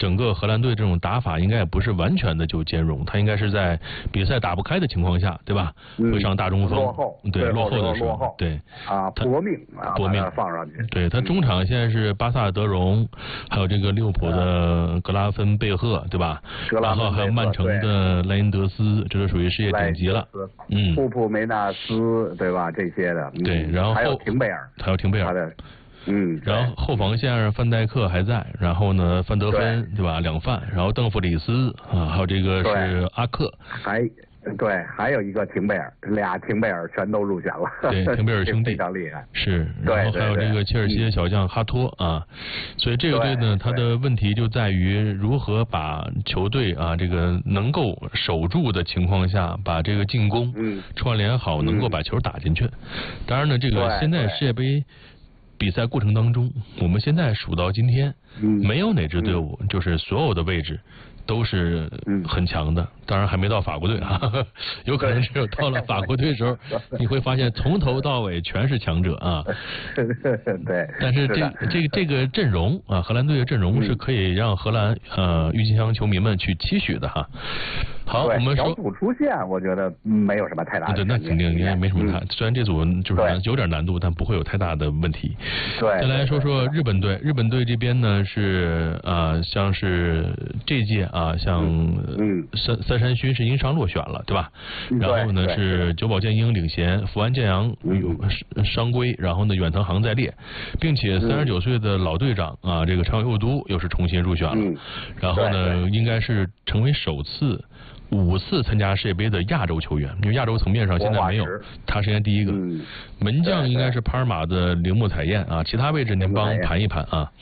整个荷兰队这种打法应该也不是完全的就兼容，他应该是在比赛打不开的情况下，对吧？会上大中锋， 落后， 对，落后的时候，对搏命放上去。 对，他中场现在是巴萨德容，还有这个利物浦的格拉芬贝赫，对吧？然后还有曼城的莱因德斯，这是属于世界顶级了。 布普梅纳斯，对吧？这些的。 对，然后还有廷贝尔， 然后后防线上范戴克还在，然后呢范德芬，对吧？两范，然后邓弗里斯啊，还有这个是阿克， 还有一个廷贝尔，俩廷贝尔全都入选了。 对，廷贝尔兄弟非常厉害。 是，然后还有这个切尔西的小将哈托啊，所以这个队呢，他的问题就在于如何把球队啊这个能够守住的情况下，把这个进攻串联好，能够把球打进去。当然呢，这个现在世界杯比赛过程当中，我们现在数到今天，没有哪支队伍就是所有的位置都是很强的，当然还没到法国队啊，有可能只有到了法国队的时候，你会发现从头到尾全是强者啊。 对。 但是这个阵容啊，荷兰队的阵容是可以让荷兰郁金香球迷们去期许的哈。好，我们说小组出线，我觉得没有什么太大的。 对，那肯定应该没什么太。虽然这组就是有点难度，但不会有太大的问题。 对。 再来说说日本队，日本队这边呢是像是这届啊，像三山勋是因伤落选了，对吧？然后呢是久保建英领衔，福安健洋伤归，然后呢远藤航在列，并且39岁的老队长啊，这个长友佑都又是重新入选了。然后呢应该是成为首次5次参加世界杯的亚洲球员，因为亚洲层面上现在没有，他是现在第一个。门将应该是帕尔马的铃木彩彦啊，其他位置您帮盘一盘啊。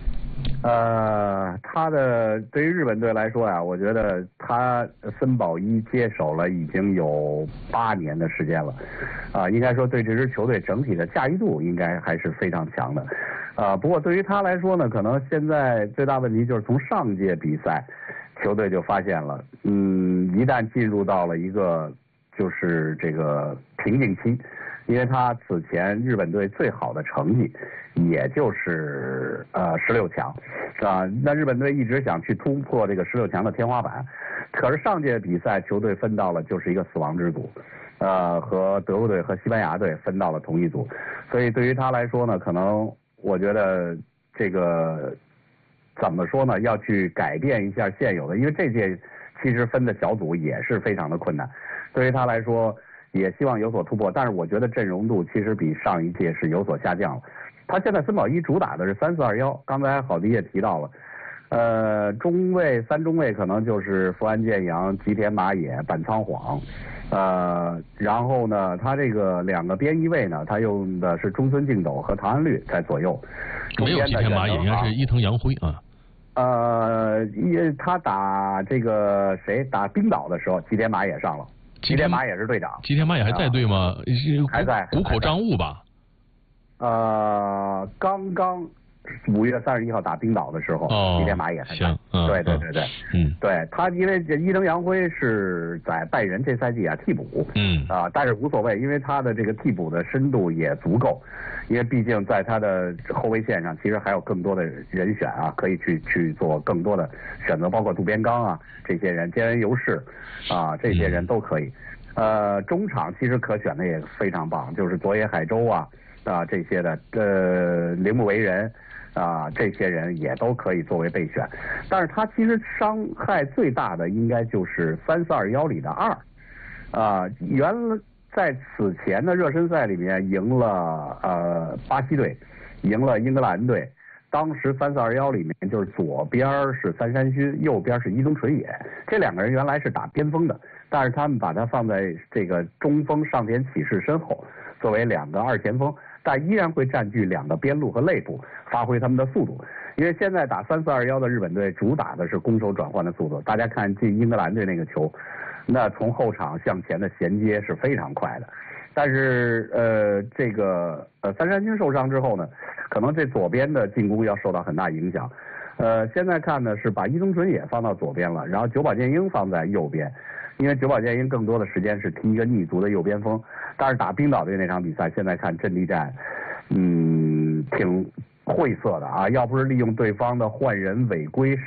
他的对于日本队来说啊，我觉得他森保一接手了已经有8年的时间了，应该说对这支球队整体的驾驭度应该还是非常强的，不过对于他来说呢，可能现在最大问题就是从上届比赛，球队就发现了，一旦进入到了一个就是这个瓶颈期。因为他此前日本队最好的成绩，也就是16强，那日本队一直想去突破这个16强的天花板，可是上届比赛球队分到了就是一个死亡之组，和德国队和西班牙队分到了同一组，所以对于他来说呢，可能我觉得这个怎么说呢，要去改变一下现有的，因为这届其实分的小组也是非常的困难，对于他来说。也希望有所突破，但是我觉得阵容度其实比上一届是有所下降了。他现在森保一主打的是3-4-2-1，刚才郝迪也提到了，中卫3中卫可能就是福安健洋、吉田麻也、板仓晃，然后呢，他这个2个边翼位呢，他用的是中村敬斗和唐安绿在左右， 没有吉田麻也，应该是伊藤洋辉啊。 他打这个打冰岛的时候，吉田麻也上了。吉田麻也是队长， 吉田麻也还在队吗？ 还在。 谷口彰悟吧？ 刚刚5月31号打冰岛的时候，吉田麻也还在。 行， 对，对他，因为伊藤洋辉是在拜仁这赛季替补，但是无所谓，因为他的这个替补的深度也足够，因为毕竟在他的后卫线上，其实还有更多的人选可以去做更多的选择，包括渡边刚这些人，菅原由势这些人都可以。中场其实可选的也非常棒，就是佐野海舟这些的，铃木维人这些人也都可以作为备选。但是他其实伤害最大的应该就是3-4-2-1里的2，原来在此前的热身赛里面赢了巴西队，赢了英格兰队。当时3-4-2-1里面就是左边是三山勋，右边是伊东纯也，这2个人原来是打边锋的，但是他们把他放在这个中锋上田启士身后，作为2个2前锋，但依然会占据2个边路和肋部，发挥他们的速度。因为现在打3-4-2-1的日本队主打的是攻守转换的速度，大家看进英格兰队那个球，那从后场向前的衔接是非常快的。但是这个三山勋受伤之后呢，可能这左边的进攻要受到很大影响。现在看呢是把伊东纯也放到左边了，然后久保建英放在右边，因为久保建英更多的时间是踢一个逆足的右边锋。但是打冰岛队那场比赛，现在看阵地战，挺晦涩的要不是利用对方的换人违规